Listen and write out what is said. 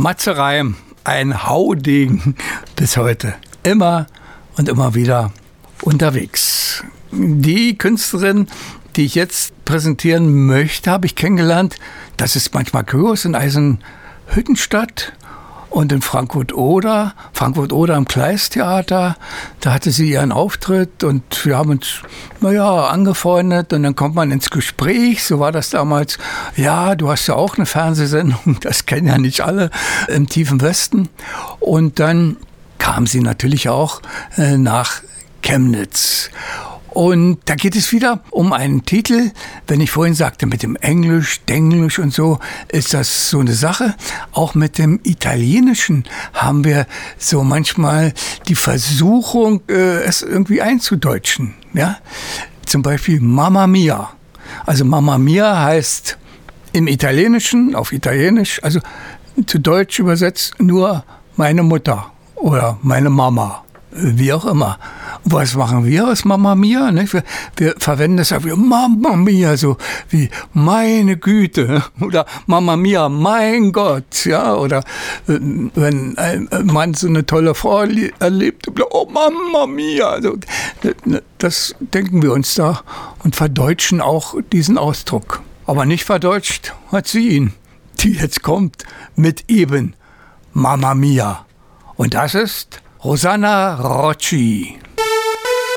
Matze Reim, ein Haudegen bis heute. Immer und immer wieder unterwegs. Die Künstlerin, die ich jetzt präsentieren möchte, habe ich kennengelernt. Das ist manchmal kurios in Eisenhüttenstadt und in Frankfurt-Oder im Kleisttheater. Da hatte sie ihren Auftritt und wir haben uns, angefreundet und dann kommt man ins Gespräch. So war das damals. Ja, du hast ja auch eine Fernsehsendung, das kennen ja nicht alle im tiefen Westen. Und dann kam sie natürlich auch nach Chemnitz. Und da geht es wieder um einen Titel. Wenn ich vorhin sagte, mit dem Englisch, Denglisch und so, ist das so eine Sache. Auch mit dem Italienischen haben wir so manchmal die Versuchung, es irgendwie einzudeutschen. Ja? Zum Beispiel Mamma Mia. Also Mamma Mia heißt im Italienischen, auf Italienisch, also zu Deutsch übersetzt nur meine Mutter oder meine Mama. Wie auch immer. Was machen wir aus Mamma Mia? Ne? Wir verwenden das auch wie Mamma Mia, so wie meine Güte oder Mamma Mia, mein Gott, ja, oder wenn ein Mann so eine tolle Frau erlebt, oh Mamma Mia, also, das denken wir uns da und verdeutschen auch diesen Ausdruck. Aber nicht verdeutscht hat sie ihn, die jetzt kommt mit eben Mamma Mia. Und das ist Rosanna Rocci.